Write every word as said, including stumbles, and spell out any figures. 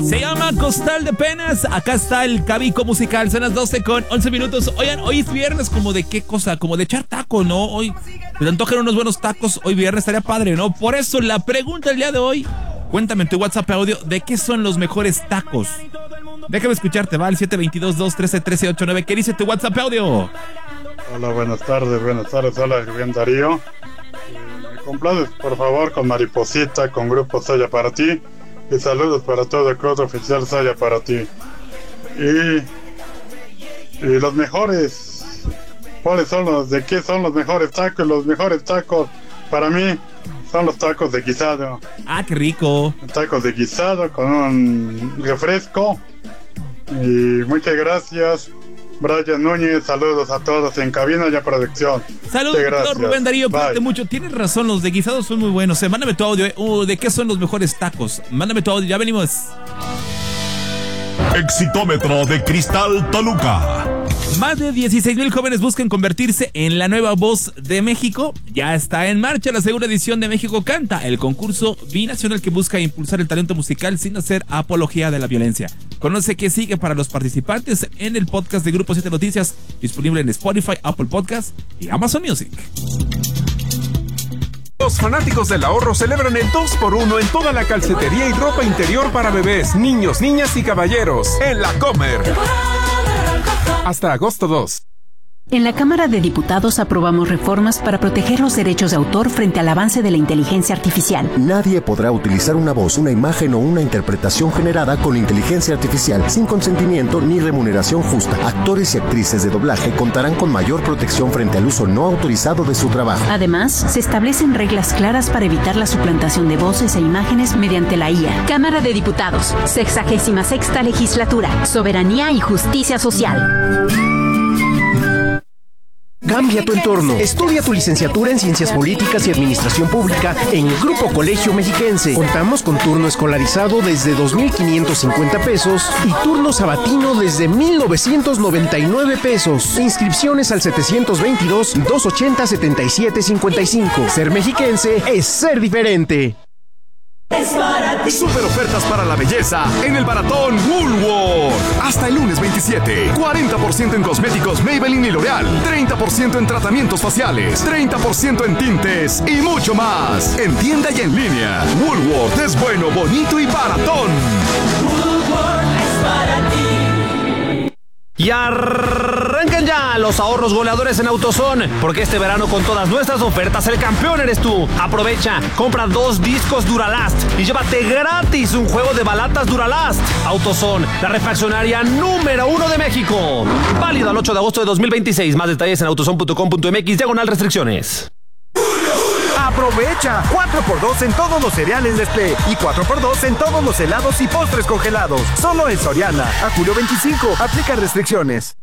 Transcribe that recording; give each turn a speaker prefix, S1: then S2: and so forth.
S1: Se llama Costal de Penas. Acá está el Cabico musical. Son las doce con once minutos. Oigan, hoy es viernes, como de qué cosa, como de echar taco, ¿no? Hoy te antojan unos buenos tacos. Hoy viernes estaría padre, ¿no? Por eso la pregunta del día de hoy, cuéntame en tu WhatsApp audio, ¿de qué son los mejores tacos? Déjame escucharte, va al siete dos dos, dos uno tres, uno tres ocho nueve. ¿Qué dice tu WhatsApp audio?
S2: Hola, buenas tardes, buenas tardes. Hola, bien Darío. Me complaces, por favor, con Mariposita, con Grupo Saya para ti. Y saludos para todo el club oficial Saya para ti. Y, y los mejores, ¿cuáles son los, de qué son los mejores tacos? Los mejores tacos para mí son los tacos de guisado.
S1: Ah, qué rico.
S2: Tacos de guisado con un refresco. Y muchas gracias, Brian Núñez. Saludos a todos en cabina y a producción.
S1: Saludos, doctor Rubén Darío. Cuídate mucho. Tienes razón, los de guisados son muy buenos. Eh, mándame tu audio. Eh. Uh, ¿De qué son los mejores tacos? Mándame tu audio. Ya venimos.
S3: Exitómetro de Cristal Toluca.
S1: Más de dieciséis mil jóvenes buscan convertirse en la nueva voz de México. Ya está en marcha la segunda edición de México Canta, el concurso binacional que busca impulsar el talento musical sin hacer apología de la violencia. Conoce qué sigue para los participantes en el podcast de Grupo siete Noticias, disponible en Spotify, Apple Podcast y Amazon Music.
S4: Los fanáticos del ahorro celebran el dos por uno en toda la calcetería y ropa interior para bebés, niños, niñas y caballeros en La Comer. Hasta agosto dos.
S5: En la Cámara de Diputados aprobamos reformas para proteger los derechos de autor frente al avance de la inteligencia artificial.
S6: Nadie podrá utilizar una voz, una imagen o una interpretación generada con inteligencia artificial sin consentimiento ni remuneración justa. Actores y actrices de doblaje contarán con mayor protección frente al uso no autorizado de su trabajo.
S5: Además, se establecen reglas claras para evitar la suplantación de voces e imágenes mediante la I A. Cámara de Diputados, sexagésima sexta legislatura, soberanía y justicia social.
S7: Cambia tu entorno. Estudia tu licenciatura en Ciencias Políticas y Administración Pública en Grupo Colegio Mexiquense. Contamos con turno escolarizado desde dos mil quinientos cincuenta pesos y turno sabatino desde mil novecientos noventa y nueve pesos. Inscripciones al setecientos veintidós, doscientos ochenta, setenta y siete cincuenta y cinco. Ser mexiquense es ser diferente.
S8: Es para ti.
S3: Super ofertas para la belleza en el Baratón Woolworth. Hasta el lunes veintisiete. cuarenta por ciento en cosméticos Maybelline y L'Oreal. treinta por ciento en tratamientos faciales. treinta por ciento en tintes y mucho más. En tienda y en línea. Woolworth es bueno, bonito y baratón.
S8: Woolworth es para ti.
S9: Y arrancan ya los ahorros goleadores en AutoZone, porque este verano con todas nuestras ofertas el campeón eres tú. Aprovecha, compra dos discos Duralast y llévate gratis un juego de balatas Duralast. AutoZone, la refaccionaria número uno de México. Válido al ocho de agosto de dos mil veintiséis. Más detalles en autozone punto com punto mx, diagonal restricciones.
S10: Aprovecha cuatro por dos en todos los cereales Nestlé y cuatro por dos en todos los helados y postres congelados. Solo en Soriana. A julio veinticinco. Aplica restricciones.